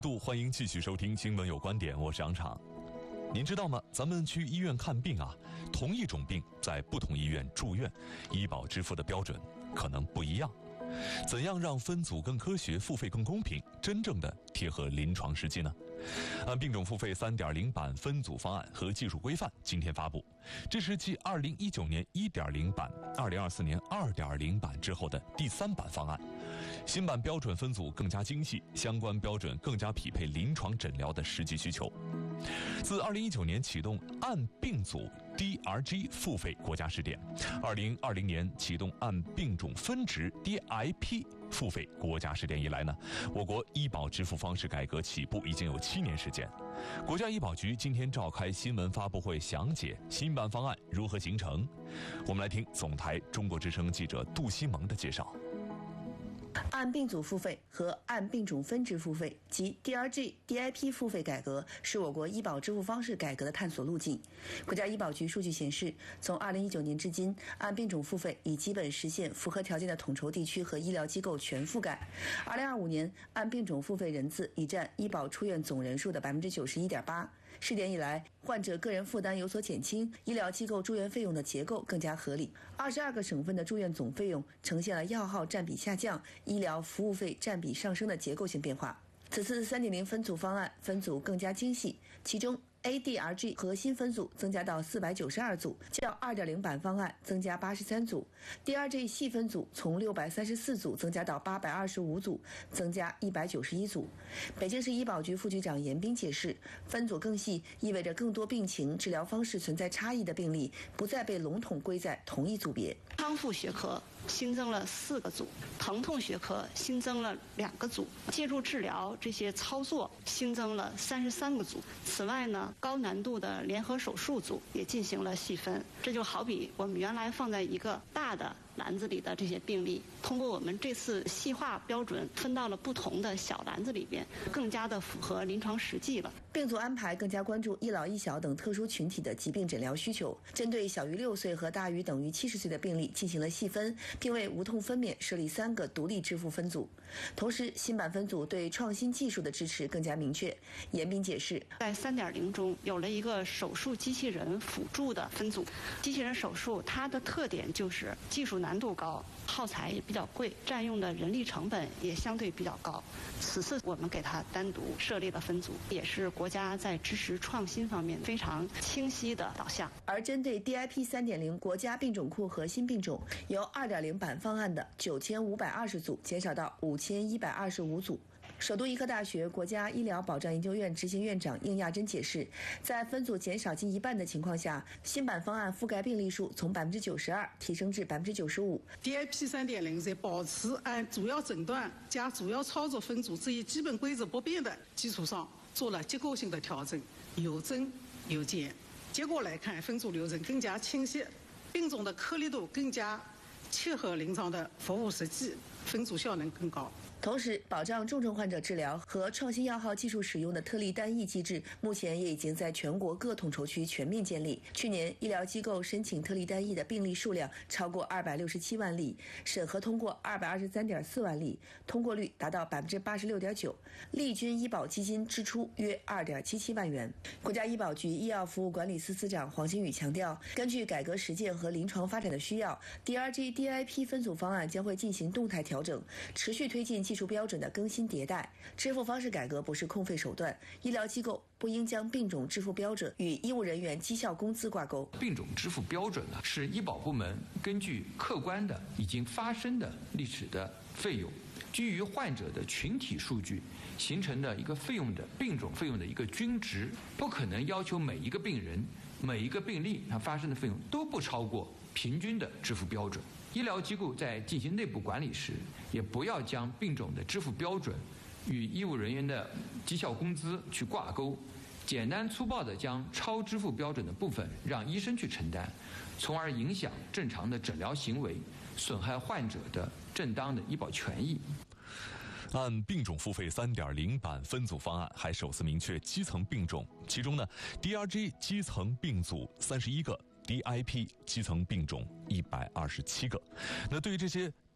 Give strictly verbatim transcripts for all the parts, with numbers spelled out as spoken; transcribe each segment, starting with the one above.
度欢迎继续收听新闻有观点，我是杨昶。您知道吗？咱们去医院看病啊，同一种病在不同医院住院，医保支付的标准可能不一样。怎样让分组更科学，付费更公平，真正的贴合临床实际呢？按病种付费 三点零 版分组方案和技术规范今天发布，这是继二零一九年 一点零 版、二零二四年 二点零 版之后的第三版方案。新版标准分组更加精细，相关标准更加匹配临床诊疗的实际需求。自二零一九年启动按病组 D R G 付费国家试点，二零二零年启动按病种分值 D I P 付费国家试点以来呢，我国医保支付方式改革起步已经有七年时间。国家医保局今天召开新闻发布会，详解新版方案如何形成。我们来听总台中国之声记者杜西蒙的介绍。 按病组付费和按病种分值付费及 D R G、D I P 付费改革是我国医保支付方式改革的探索路径。国家医保局数据显示，从二零一九年至今，按病种付费已基本实现符合条件的统筹地区和医疗机构全覆盖。二零二五年，按病种付费人次已占医保出院总人数的 百分之九十一点八。试点以来，患者个人负担有所减轻，医疗机构住院费用的结构更加合理。二十二个省份的住院总费用呈现了药号占比下降、医疗服务费占比上升的结构性变化。此次 三点零 分组方案分组更加精细，其中 A D R G 核心分组增加到四百九十二组，较 二点零 版方案增加八十三组。D R G 细分组从六百三十四组增加到八百二十五组，增加一百九十一组。北京市医保局副局长严斌解释，分组更细意味着更多病情、治疗方式存在差异的病例不再被笼统归在同一组别。 康复学科新增了四个组，疼痛学科新增了两个组，介入治疗这些操作新增了三十三个组。此外呢，高难度的联合手术组也进行了细分。这就好比我们原来放在一个大的篮子里的这些病例，通过我们这次细化标准分到了不同的小篮子里边，更加的符合临床实际了。 病组安排更加关注一老一小等特殊群体的疾病诊疗需求，针对小于六岁和大于等于七十岁的病例进行了细分，并为无痛分娩设立三个独立支付分组。同时，新版分组对创新技术的支持更加明确。严斌解释， 在 三点零 中有了一个手术机器人辅助的分组。机器人手术它的特点就是技术难度高，耗材也比较贵，占用的人力成本也相对比较高。此次我们给它单独设立了分组，也是国家在支持创新方面非常清晰的导向。 而针对 D I P 三点零 国家病种库核心病种，由 二点零 版方案的九千五百二十组减少到五千一百二十五组。首都医科大学国家医疗保障研究院执行院长应亚珍解释，在分组减少近一半的情况下，新版方案覆盖病例数从 百分之九十二 提升至 百分之九十五。 D I P 三点零 在保持按主要诊断加主要操作分组这一基本规则不变的基础上，做了结构性的调整，有增有减。结果来看，分组流程更加清晰，病种的颗粒度更加切合临床的服务实际，分组效能更高。 同时，保障重症患者治疗和创新药号技术使用的特例单一机制，目前也已经在全国各统筹区全面建立。去年，医疗机构申请特例单一的病例数量超过二百六十七万例，审核通过二百二十三点四万例，通过率达到 百分之八十六点九， 立军医保基金支出约 二点七七万元。国家医保局医药服务管理司司长黄新宇强调，根据改革实践和临床发展的需要， D R G、D I P 分组方案将会进行动态调整，持续推进技术标准的更新迭代。支付方式改革不是空费手段，医疗机构不应将病种支付标准与医务人员绩效工资挂钩。 病种支付标准呢，是医保部门根据客观的已经发生的历史的费用，基于患者的群体数据形成的一个费用的病种费用的一个均值，不可能要求每一个病人每一个病例它发生的费用都不超过平均的支付标准。医疗机构在进行内部管理时，也不要将病种的支付标准与医务人员的绩效工资去挂钩，简单粗暴地将超支付标准的部分让医生去承担，从而影响正常的诊疗行为，损害患者的正当的医保权益。 按病种付费 三点零 版分组方案还首次明确基层病种，其中呢 D R G 基层病组三十一个，D I P 基层病种一百二十七个。那对于这些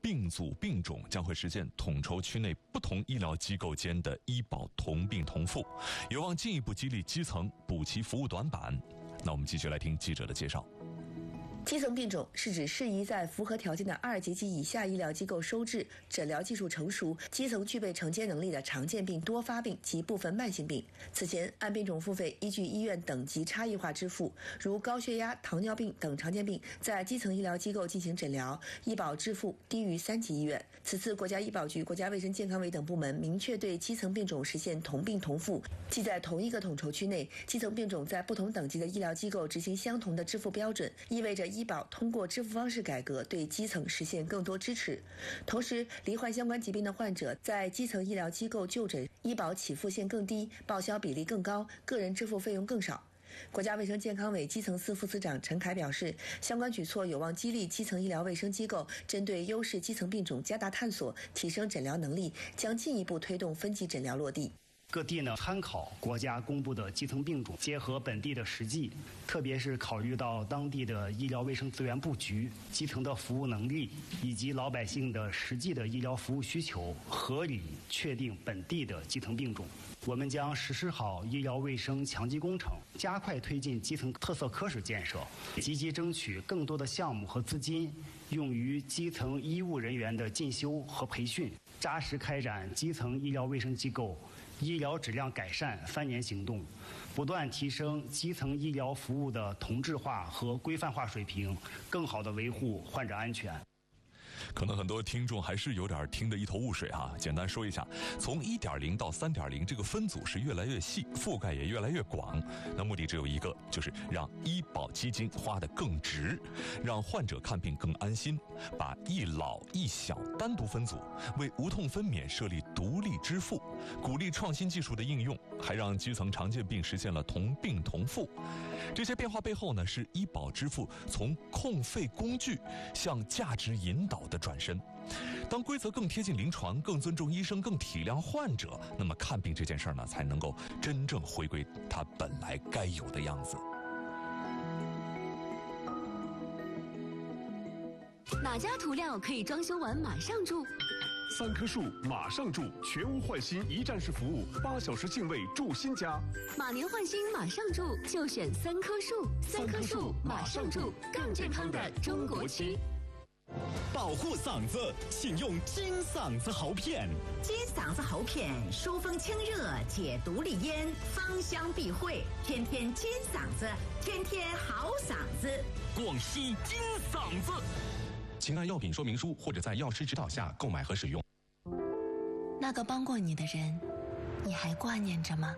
病组病种将会实现统筹区内不同医疗机构间的医保同病同付，有望进一步激励基层，补齐服务短板。那我们继续来听记者的介绍。 基层病种是指适宜在符合条件的二级及以下医疗机构收治、诊疗技术成熟、基层具备承接能力的常见病、多发病及部分慢性病。此前，按病种付费依据医院等级差异化支付，如高血压、糖尿病等常见病，在基层医疗机构进行诊疗，医保支付低于三级医院。此次国家医保局、国家卫生健康委等部门明确对基层病种实现同病同付，即在同一个统筹区内，基层病种在不同等级的医疗机构执行相同的支付标准，意味着医保通过支付方式改革对基层实现更多支持。同时，罹患相关疾病的患者在基层医疗机构就诊，医保起付线更低，报销比例更高，个人支付费用更少。国家卫生健康委基层司副司长陈凯表示，相关举措有望激励基层医疗卫生机构针对优势基层病种加大探索，提升诊疗能力，将进一步推动分级诊疗落地。 各地呢参考国家公布的基层病种，结合本地的实际，特别是考虑到当地的医疗卫生资源布局、基层的服务能力以及老百姓的实际的医疗服务需求，合理确定本地的基层病种。我们将实施好医疗卫生强基工程，加快推进基层特色科室建设，积极争取更多的项目和资金用于基层医务人员的进修和培训，扎实开展基层医疗卫生机构医疗质量改善三年行动，不断提升基层医疗服务的同质化和规范化水平，更好地维护患者安全。 可能很多听众还是有点听得一头雾水哈、啊。简单说一下，从 一点零 到 三点零 这个分组是越来越细，覆盖也越来越广。那目的只有一个，就是让医保基金花得更值，让患者看病更安心，把一老一小单独分组，为无痛分娩设立独立支付，鼓励创新技术的应用，还让基层常见病实现了同病同付。这些变化背后呢，是医保支付从控费工具向价值引导的转身。当规则更贴近临床，更尊重医生，更体谅患者，那么看病这件事儿呢，才能够真正回归它本来该有的样子。 哪家涂料可以装修完马上住？ 三棵树马上住，全屋换新一站式服务，八小时净位住新家。 马年换新马上住，就选三棵树。三棵树马上住，更健康的中国区。 保护嗓子，请用金嗓子喉片。 金嗓子喉片，疏风清热，解毒利咽，芳香避秽，天天金嗓子，天天好嗓子。 广西金嗓子。 请按药品说明书或者在药师指导下购买和使用。 那个帮过你的人，你还挂念着吗？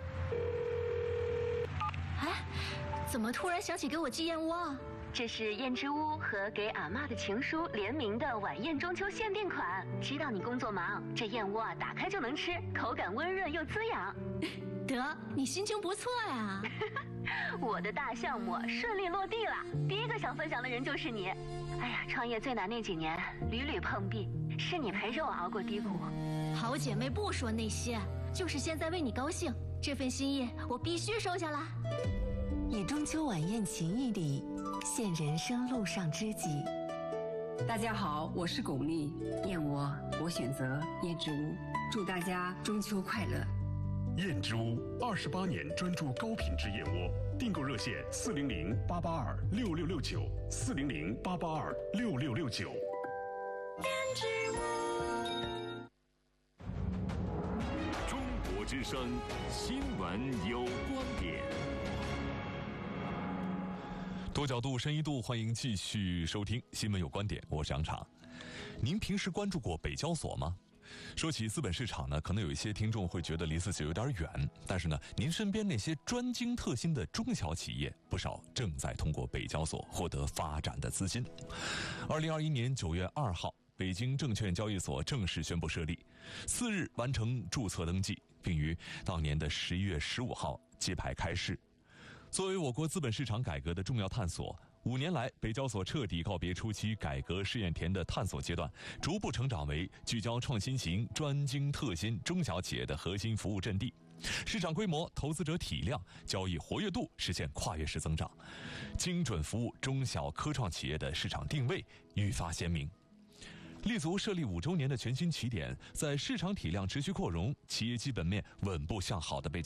哎，怎么突然想起给我寄燕窝啊？这是燕之屋和给阿嬷的情书联名的晚宴中秋限定款。知道你工作忙，这燕窝啊打开就能吃，口感温润又滋养。 得，你心情不错呀。 我的大项目顺利落地了，第一个想分享的人就是你。哎呀，创业最难那几年，屡屡碰壁，是你陪着我熬过低谷。 好姐妹不说那些，就是现在为你高兴，这份心意我必须收下来。 以中秋晚宴情谊礼，献人生路上知己。 大家好，我是巩俐，燕窝我选择燕之屋，祝大家中秋快乐。 燕之屋二十八年专注高品质燕窝，订购热线四零零八八二六六六九四零零八八二六六六九。 燕之屋， 中国之声新闻有观点。 多角度、深一度，欢迎继续收听《新闻有观点》，我是杨昶。您平时关注过北交所吗？说起资本市场呢，可能有一些听众会觉得离自己有点远，但是呢，您身边那些专精特新的中小企业，不少正在通过北交所获得发展的资金。二零二一年九月二号，北京证券交易所正式宣布设立，次日完成注册登记，并于当年的十一月十五号揭牌开市。作为我国资本市场改革的重要探索，五年来，北交所彻底告别初期改革试验田的探索阶段，逐步成长为聚焦创新型、专精特新中小企业的核心服务阵地。市场规模、投资者体量、交易活跃度实现跨越式增长，精准服务中小科创企业的市场定位愈发鲜明。 立足设立五周年的全新起点，在市场体量持续扩容、企业基本面稳步向好的背景